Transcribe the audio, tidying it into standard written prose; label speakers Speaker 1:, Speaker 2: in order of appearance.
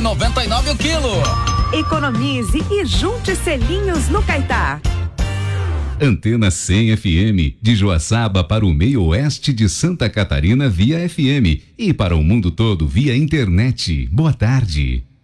Speaker 1: 9,99 o quilo.
Speaker 2: Economize e junte selinhos no Caetá.
Speaker 3: Antena 100 FM, de Joaçaba para o meio oeste de Santa Catarina via FM e para o mundo todo via internet. Boa tarde.